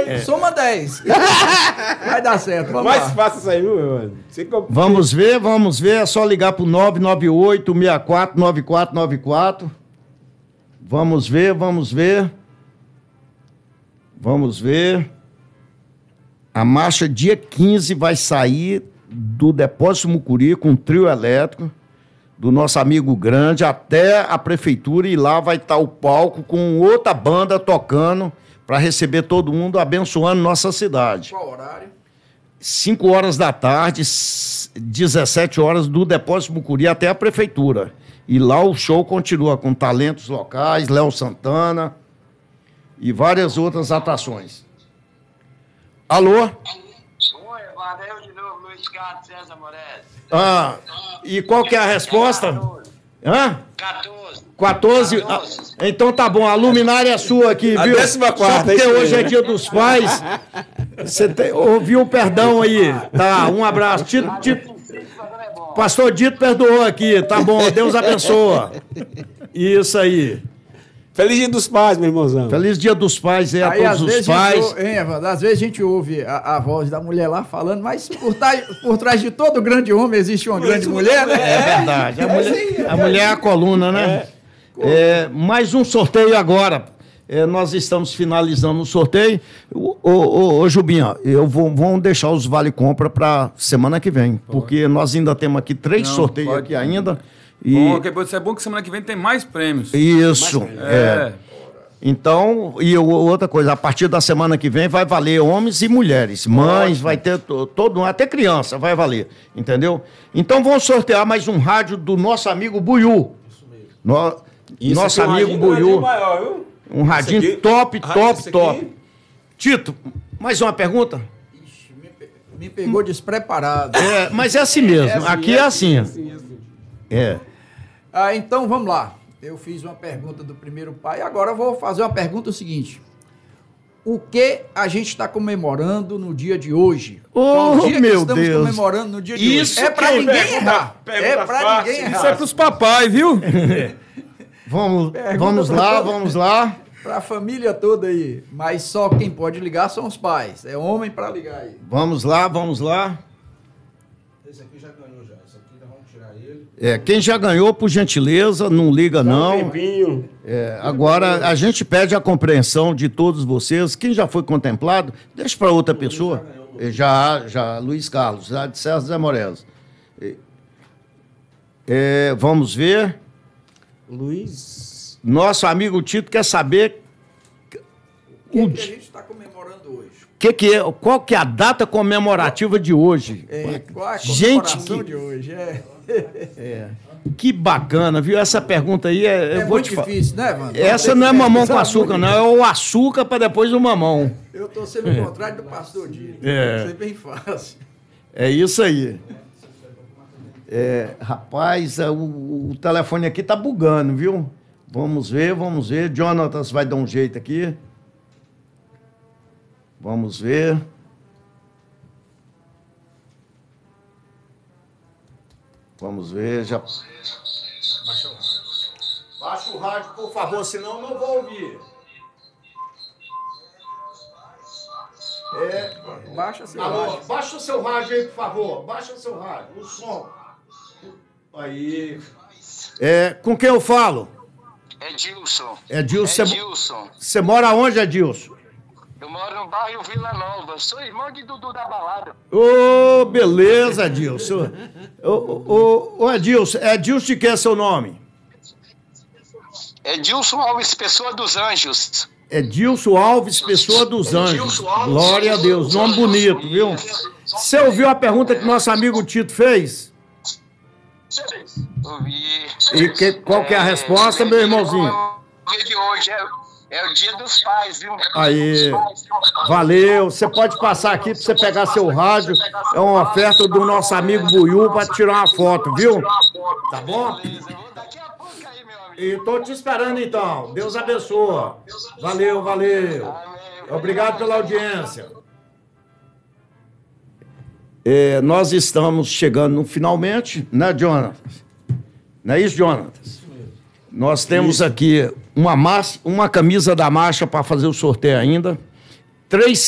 Soma 10. Vai dar certo, vamos Mais lá. fácil isso aí, viu, meu mano? Vamos ver. É só ligar pro 998-64-9494. Vamos ver. A marcha dia 15 vai sair do Depósito Mucuri com um trio elétrico do nosso amigo Grande até a prefeitura, e lá vai estar o palco com outra banda tocando para receber todo mundo, abençoando nossa cidade. Qual horário? 5 horas da tarde, 17 horas do Depósito Mucuri até a prefeitura. E lá o show continua com talentos locais, Léo Santana e várias outras atrações. Alô? Oi, Varel de novo, Luiz Carlos César Moretti. E qual que é a resposta? 14. 14? Então tá bom, a luminária é sua aqui, A viu? 14ª, Só porque é isso hoje é mesmo. dia dos pais. Você ouviu o perdão aí. Tá, um abraço. Pastor Dito perdoou aqui, tá bom, Deus abençoa. Isso aí. Feliz Dia dos Pais, meu irmãozão. Feliz Dia dos Pais aí a Aí, todos os pais. Evandro, às vezes a gente ouve a voz da mulher lá falando, mas por trás de todo grande homem existe uma grande mulher, né? É verdade. A mulher é a coluna, né? Mais um sorteio agora. Nós estamos finalizando o sorteio. Ô Jubinha, vamos deixar os vale-compra para semana que vem, porque nós ainda temos aqui 3 sorteios aqui ainda. Bom, isso é bom que semana que vem tem mais prêmios. Isso. Então, e outra coisa, a partir da semana que vem vai valer homens e mulheres, mães, vai ter todo, até criança vai valer, entendeu? Então vamos sortear mais um rádio do nosso amigo Buiú. Nosso amigo Buiú. Um radinho top. Tito, mais uma pergunta? Ixi, me pegou despreparado. Mas é assim mesmo, aqui é assim. Então vamos lá. Eu fiz uma pergunta do primeiro pai, agora eu vou fazer uma pergunta seguinte. O que a gente está comemorando no dia de hoje? Oh, o dia meu que estamos Deus. comemorando no dia de Isso hoje? É para ninguém errar. pergunta É para fácil. ninguém errar. Isso é pros papai, viu? Vamos lá. Para a família toda aí. Mas só quem pode ligar são os pais. É homem para ligar aí. Vamos lá. Esse aqui já ganhou já. Esse aqui nós vamos tirar ele. Quem já ganhou, por gentileza, não liga não. Tempinho. Agora, a gente pede a compreensão de todos vocês. Quem já foi contemplado, deixa para outra pessoa. Já, Luiz Carlos, lá de César Zé Morelos. Vamos ver. Luiz. Nosso amigo Tito quer saber O que a gente está comemorando hoje? qual que é a data comemorativa de hoje. Qual é a Gente, comemoração de hoje? Que bacana, viu? Essa pergunta aí eu vou muito te falar. difícil, né, mano? Essa não é mamão com açúcar, não. É o açúcar para depois o mamão. Eu estou sendo o contrário do pastor Dito. Isso é bem fácil. É isso aí. Rapaz, o telefone aqui tá bugando, viu? Vamos ver. Jonatas vai dar um jeito aqui. Vamos ver. Já... Baixa o rádio, por favor, senão eu não vou ouvir. Baixa seu Alô, rádio. baixa o seu rádio aí, por favor. Baixa o seu rádio, o som. Aí. Com quem eu falo? Edilson. Edilson. Você mora onde, Edilson? Eu moro no bairro Vila Nova. Sou irmão de Dudu da Balada. Ô, beleza, Edilson. Ô, Edilson, Edilson de que é seu nome? Edilson Alves Pessoa dos Anjos. Edilson Alves Pessoa dos Anjos. Glória a Deus, nome bonito, viu? Você ouviu a pergunta que nosso amigo Tito fez? Ouvi. E qual que é a resposta, meu irmãozinho? O dia de hoje é o dia dos pais, viu? Aí, valeu. Você pode passar aqui para você pegar seu rádio. É uma oferta do nosso amigo Buiú para tirar uma foto, viu? Tá bom? Beleza, eu vou daqui a pouco aí, meu amigo. E tô te esperando então. Deus abençoa. Valeu. Obrigado pela audiência. Nós estamos chegando finalmente, né, Jonatas? Não é isso, Jonatas? Nós temos aqui uma camisa da marcha para fazer o sorteio ainda. 3